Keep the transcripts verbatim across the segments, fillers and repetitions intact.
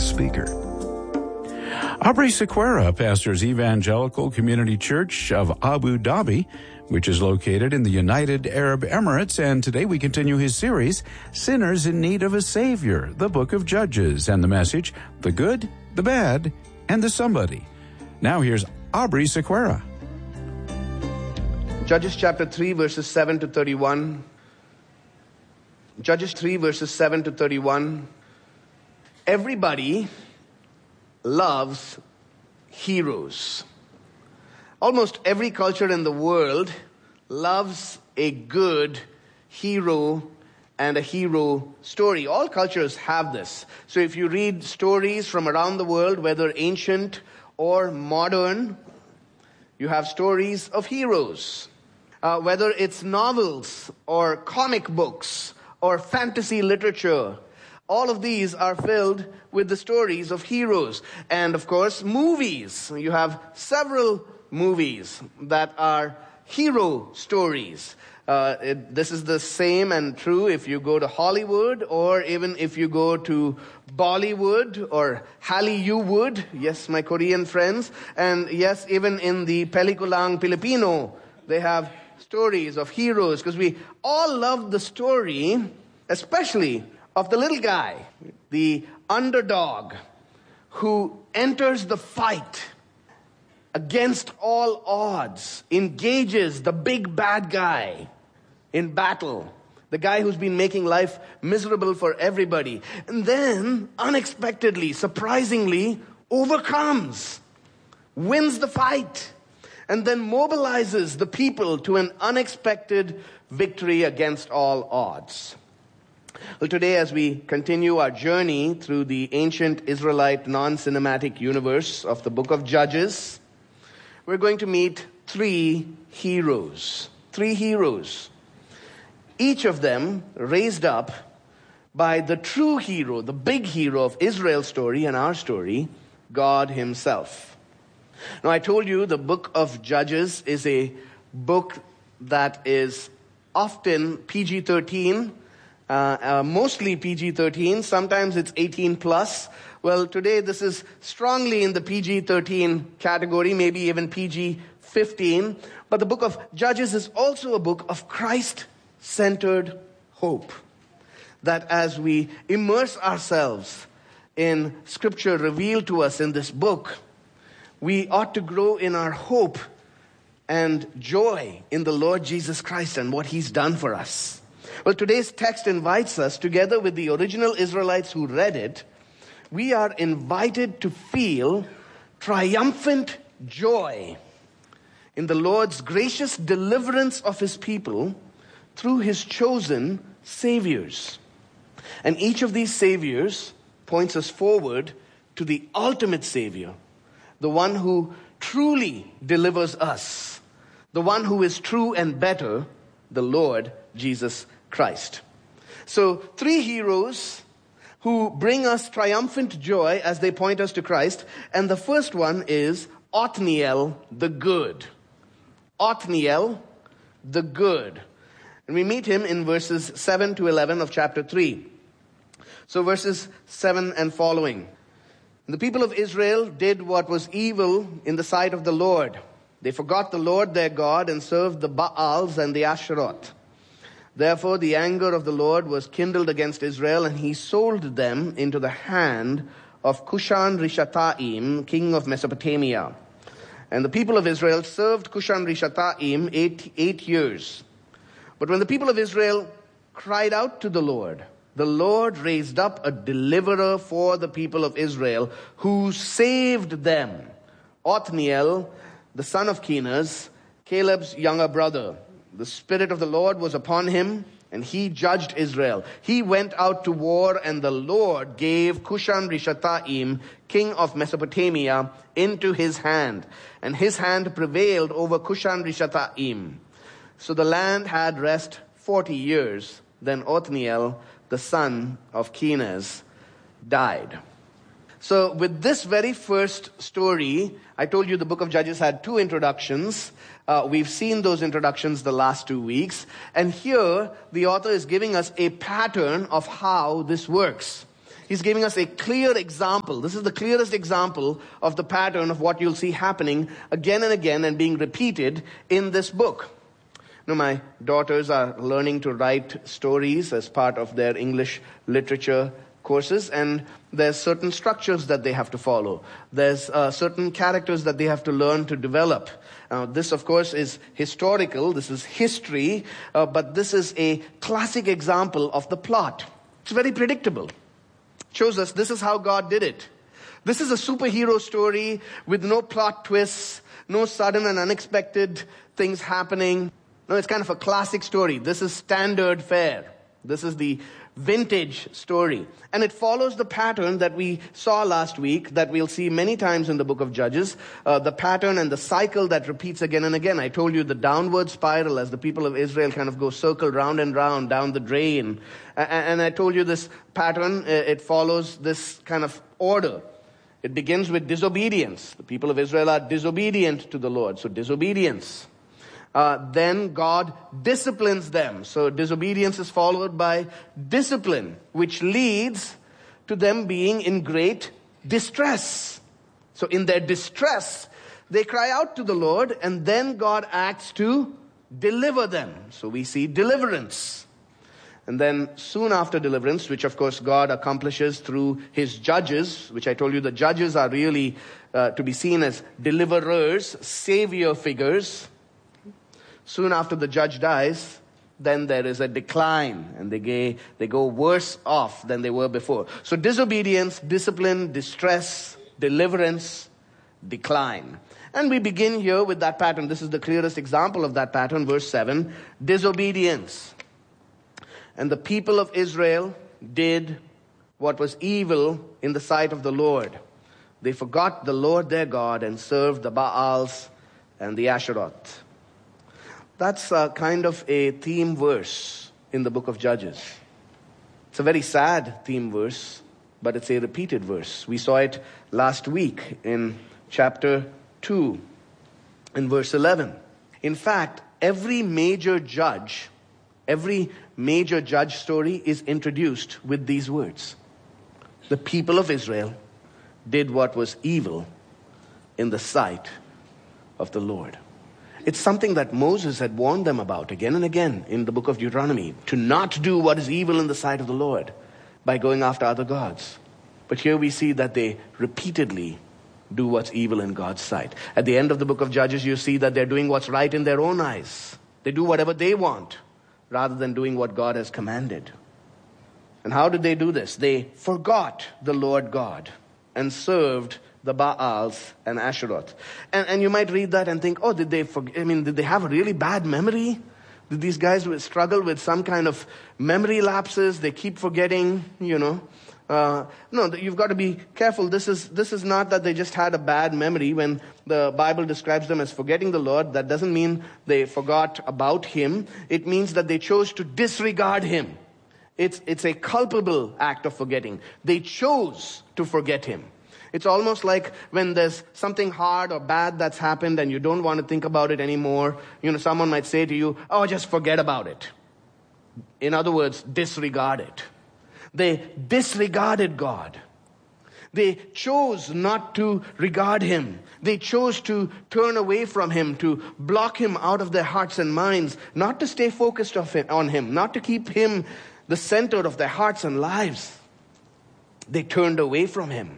speaker. Aubrey Sequeira pastors Evangelical Community Church of Abu Dhabi, which is located in the United Arab Emirates, and today we continue his series, Sinners in Need of a Savior, the Book of Judges, and the message, The Good, the Bad, and the Somebody. Now here's Aubrey Sequeira. Judges chapter three, verses seven to thirty-one. Judges three, verses seven to thirty-one. Everybody loves heroes. Almost every culture in the world loves a good hero and a hero story. All cultures have this. So if you read stories from around the world, whether ancient or modern, you have stories of heroes. Uh, whether it's novels or comic books or fantasy literature, all of these are filled with the stories of heroes. And of course, movies. You have several movies that are hero stories. Uh, it, this is the same and true if you go to Hollywood, or even if you go to Bollywood or Hollywood. Yes, my Korean friends. And yes, even in the Pelikulang Pilipino, they have stories of heroes, because we all love the story, especially of the little guy, the underdog, who enters the fight against all odds, engages the big bad guy in battle, the guy who's been making life miserable for everybody, and then unexpectedly, surprisingly, overcomes, wins the fight, and then mobilizes the people to an unexpected victory against all odds. Well, today, as we continue our journey through the ancient Israelite non-cinematic universe of the book of Judges, we're going to meet three heroes. Three heroes. Each of them raised up by the true hero, the big hero of Israel's story and our story, God himself. Now, I told you the book of Judges is a book that is often P G thirteen, uh, uh, mostly P G thirteen. Sometimes it's eighteen plus. Well, today this is strongly in the P G thirteen category, maybe even P G fifteen. But the book of Judges is also a book of Christ-centered hope. That as we immerse ourselves in Scripture revealed to us in this book, we ought to grow in our hope and joy in the Lord Jesus Christ and what he's done for us. Well, today's text invites us, together with the original Israelites who read it, we are invited to feel triumphant joy in the Lord's gracious deliverance of his people through his chosen saviors. And each of these saviors points us forward to the ultimate Savior, the one who truly delivers us, the one who is true and better, the Lord Jesus Christ. So, three heroes who bring us triumphant joy as they point us to Christ. And the first one is Othniel the Good. Othniel the Good. And we meet him in verses seven to eleven of chapter three. So verses seven and following. The people of Israel did what was evil in the sight of the Lord. They forgot the Lord their God and served the Baals and the Asheroth. Therefore the anger of the Lord was kindled against Israel, and he sold them into the hand of Cushan-Rishathaim, king of Mesopotamia. And the people of Israel served Cushan-Rishathaim eight, eight years. But when the people of Israel cried out to the Lord, the Lord raised up a deliverer for the people of Israel who saved them. Othniel, the son of Kenaz, Caleb's younger brother. The Spirit of the Lord was upon him, and he judged Israel. He went out to war, and the Lord gave Cushan-Rishathaim, king of Mesopotamia, into his hand. And his hand prevailed over Cushan-Rishathaim. So the land had rest forty years. Then Othniel, the son of Kenaz, died. So with this very first story, I told you the book of Judges had two introductions. Uh, we've seen those introductions the last two weeks. And here, the author is giving us a pattern of how this works. he's giving us a clear example. This is the clearest example of the pattern of what you'll see happening again and again and being repeated in this book. Now, my daughters are learning to write stories as part of their English literature courses, and there's certain structures that they have to follow. There's uh, certain characters that they have to learn to develop. Now, this, of course, is historical. This is history, uh, but this is a classic example of the plot. It's very predictable. It shows us this is how God did it. This is a superhero story with no plot twists, no sudden and unexpected things happening. No, it's kind of a classic story. This is standard fare. This is the vintage story. And it follows the pattern that we saw last week, that we'll see many times in the book of Judges, uh, the pattern and the cycle that repeats again and again. I told you the downward spiral as the people of Israel kind of go circle round and round down the drain. And, and I told you this pattern, it follows this kind of order. It begins with disobedience. The people of Israel are disobedient to the Lord. So disobedience. Uh, then God disciplines them. So disobedience is followed by discipline, which leads to them being in great distress. So in their distress, they cry out to the Lord, and then God acts to deliver them. So we see deliverance. And then soon after deliverance, which of course God accomplishes through his judges, which I told you the judges are really uh, to be seen as deliverers, savior figures. Soon after the judge dies, then there is a decline, and they, gay, they go worse off than they were before. So disobedience, discipline, distress, deliverance, decline. And we begin here with that pattern. This is the clearest example of that pattern, verse seven, disobedience. And the people of Israel did what was evil in the sight of the Lord. They forgot the Lord their God and served the Baals and the Asheroth. That's a kind of a theme verse in the book of Judges. It's a very sad theme verse, but it's a repeated verse. We saw it last week in chapter two, in verse eleven. In fact, every major judge, every major judge story is introduced with these words. The people of Israel did what was evil in the sight of the Lord. It's something that Moses had warned them about again and again in the book of Deuteronomy, to not do what is evil in the sight of the Lord by going after other gods. But here we see that they repeatedly do what's evil in God's sight. At the end of the book of Judges, you see that they're doing what's right in their own eyes. They do whatever they want rather than doing what God has commanded. And how did they do this? They forgot the Lord God and served the Baals and Asheroth. And, and you might read that and think, oh, did they forget? I mean, did they have a really bad memory? Did these guys struggle with some kind of memory lapses? They keep forgetting, you know. Uh, no, you've got to be careful. This is this is not that they just had a bad memory. When the Bible describes them as forgetting the Lord, that doesn't mean they forgot about him. It means that they chose to disregard him. It's it's a culpable act of forgetting. They chose to forget him. It's almost like when there's something hard or bad that's happened and you don't want to think about it anymore. You know, someone might say to you, oh, just forget about it. In other words, disregard it. They disregarded God. They chose not to regard him. They chose to turn away from him, to block him out of their hearts and minds, not to stay focused on him, not to keep him the center of their hearts and lives. They turned away from him.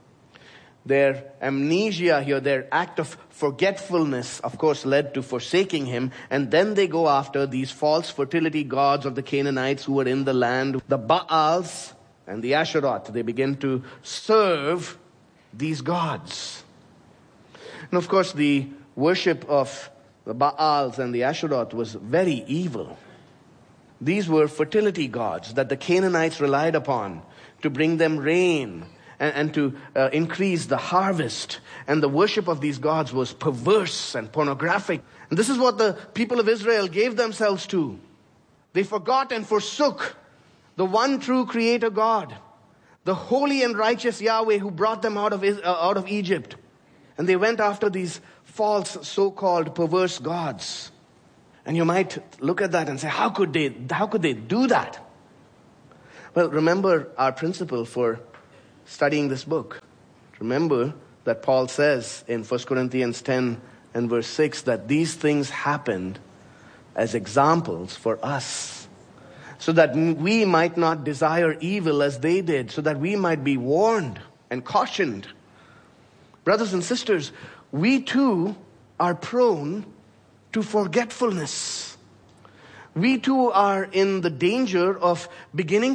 Their amnesia here, their act of forgetfulness, of course, led to forsaking him. And then they go after these false fertility gods of the Canaanites who were in the land, the Baals and the Asheroth. They begin to serve these gods. And of course, the worship of the Baals and the Asheroth was very evil. These were fertility gods that the Canaanites relied upon to bring them rain and, and to uh, increase the harvest. And the worship of these gods was perverse and pornographic. And this is what the people of Israel gave themselves to. They forgot and forsook the one true Creator God, the holy and righteous Yahweh who brought them out of, uh, out of Egypt. And they went after these false, so-called perverse gods. And you might look at that and say, how could they, how could they do that? Well, remember our principle for studying this book. Remember that Paul says in First Corinthians ten and verse six that these things happened as examples for us, so that we might not desire evil as they did, so that we might be warned and cautioned. Brothers and sisters, we too are prone to forgetfulness. We too are in the danger of beginning